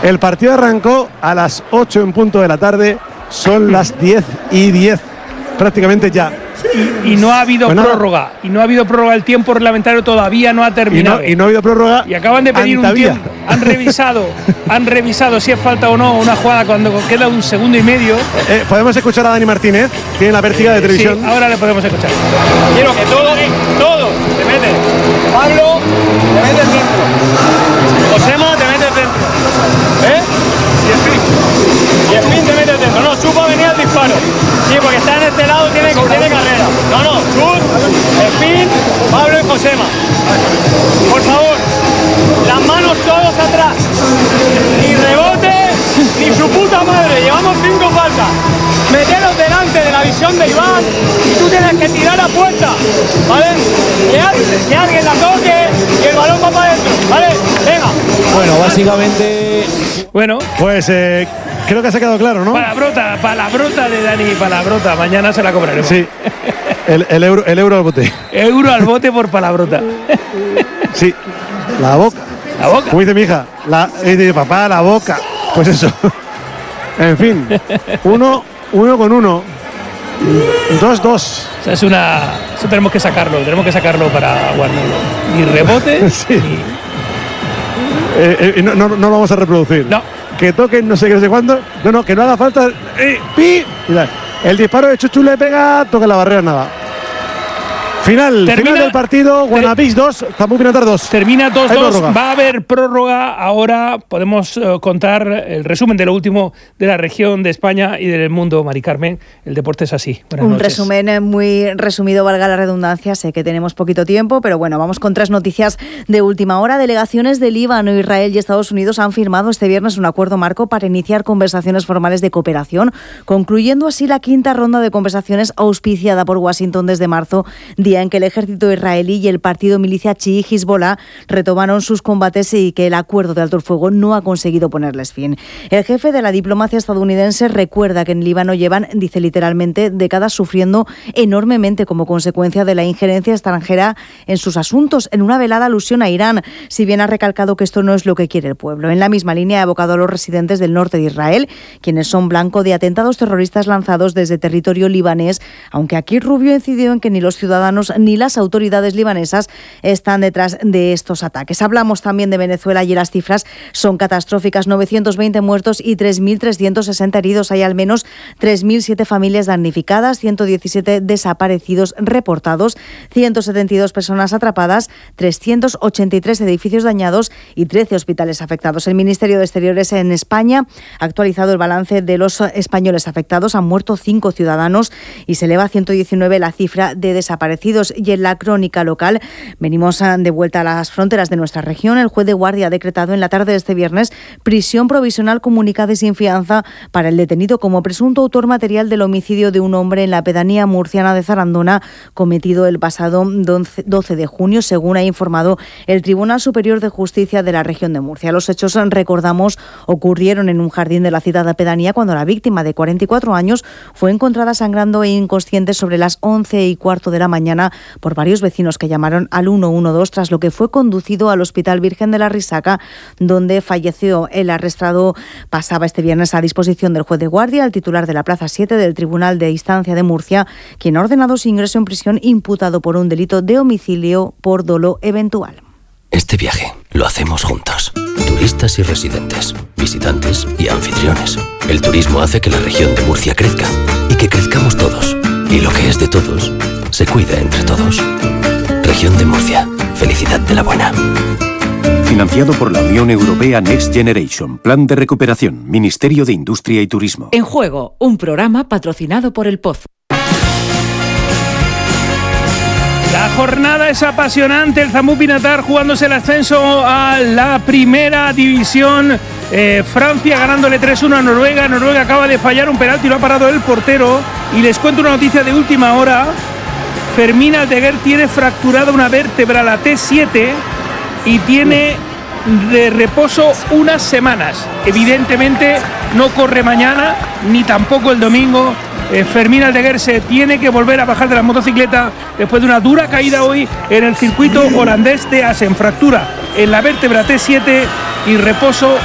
El partido arrancó a las 8 en punto de la tarde, son las 10:10, prácticamente ya. Y no ha habido prórroga. Y no ha habido prórroga. El tiempo reglamentario todavía no ha terminado. Y no ha habido prórroga. Y acaban de pedir un tiempo. Han revisado si es falta o no una jugada cuando queda 1 segundo y medio. Podemos escuchar a Dani Martínez, tiene la vértiga de televisión. Sí, ahora le podemos escuchar. Quiero que todo te mete. Pablo, te metes dentro. Josema, te metes dentro. Y Spin te metes dentro. No, Chupa venía al disparo. Sí, porque está en este lado, tiene carrera. No, Chut, Spin, Pablo y Josema. Por favor, las manos todos atrás. Ni rebote, ni su puta madre. Llevamos 5 faltas. Meteros delante de la visión de Iván y tú tienes que tirar a puerta, ¿vale? Que alguien la toque y el balón va para adentro, ¿vale? Venga. Bueno, básicamente... Bueno, pues creo que se ha quedado claro, ¿no? Palabrota de Dani, palabrota. Mañana se la cobraremos. Sí, el euro al bote. Euro al bote por palabrota. Sí, la boca. La boca. Como dice mi hija, dice papá, la boca. Pues eso. En fin, 1-1. 2-2. O sea, eso tenemos que sacarlo para guardarlo. Ni rebote. Sí. No lo vamos a reproducir. No. Que toquen no sé qué, no sé cuándo. No, que no haga falta. ¡Pi! Mira, el disparo de Chuchu le pega, toca la barrera, nada. Final del partido, Guanapix 2, Zambu Pinatar 2. Termina 2-2, va a haber prórroga. Ahora podemos contar el resumen de lo último de la región de España y del mundo. Mari Carmen, el deporte es así. Buenas noches. Resumen muy resumido, valga la redundancia. Sé que tenemos poquito tiempo, pero bueno, vamos con 3 noticias de última hora. Delegaciones de Líbano, Israel y Estados Unidos han firmado este viernes un acuerdo marco para iniciar conversaciones formales de cooperación, concluyendo así la 5ª ronda de conversaciones auspiciada por Washington desde marzo, día en que el ejército israelí y el partido milicia chií Hezbollah retomaron sus combates y que el acuerdo de alto el fuego no ha conseguido ponerles fin. El jefe de la diplomacia estadounidense recuerda que en Líbano llevan, dice literalmente, décadas sufriendo enormemente como consecuencia de la injerencia extranjera en sus asuntos, en una velada alusión a Irán, si bien ha recalcado que esto no es lo que quiere el pueblo. En la misma línea ha evocado a los residentes del norte de Israel, quienes son blanco de atentados terroristas lanzados desde territorio libanés, aunque aquí Rubio incidió en que ni los ciudadanos ni las autoridades libanesas están detrás de estos ataques. Hablamos también de Venezuela y las cifras son catastróficas. 920 muertos y 3.360 heridos. Hay al menos 3.007 familias damnificadas, 117 desaparecidos reportados, 172 personas atrapadas, 383 edificios dañados y 13 hospitales afectados. El Ministerio de Exteriores en España ha actualizado el balance de los españoles afectados. Han muerto 5 ciudadanos y se eleva a 119 la cifra de desaparecidos. Y en la crónica local venimos de vuelta a las fronteras de nuestra región. El juez de guardia ha decretado en la tarde de este viernes prisión provisional comunicada y sin fianza para el detenido como presunto autor material del homicidio de un hombre en la pedanía murciana de Zarandona, cometido el pasado 12 de junio, según ha informado el Tribunal Superior de Justicia de la región de Murcia. Los hechos, recordamos, ocurrieron en un jardín de la citada pedanía cuando la víctima, de 44 años, fue encontrada sangrando e inconsciente sobre las 11:15 de la mañana por varios vecinos que llamaron al 112, tras lo que fue conducido al Hospital Virgen de la Risaca, donde falleció. El arrestado pasaba este viernes a disposición del juez de guardia, el titular de la Plaza 7 del Tribunal de Instancia de Murcia, quien ha ordenado su ingreso en prisión imputado por un delito de homicidio por dolo eventual. Este viaje lo hacemos juntos. Turistas y residentes, visitantes y anfitriones. El turismo hace que la región de Murcia crezca y que crezcamos todos. Y lo que es de todos, se cuida entre todos. Región de Murcia. Felicidad de la buena. Financiado por la Unión Europea Next Generation. Plan de recuperación. Ministerio de Industria y Turismo. En Juego, un programa patrocinado por El Pozo. La jornada es apasionante. El Zambu Pinatar jugándose el ascenso a la primera división. Francia ganándole 3-1 a Noruega. Noruega acaba de fallar un penalti y lo ha parado el portero. Y les cuento una noticia de última hora. Fermín Aldeguer tiene fracturada una vértebra, la T7, y tiene de reposo unas semanas. Evidentemente no corre mañana ni tampoco el domingo. Fermín Aldeguer se tiene que volver a bajar de la motocicleta después de una dura caída hoy en el circuito holandés de Assen. Fractura en la vértebra T7 y reposo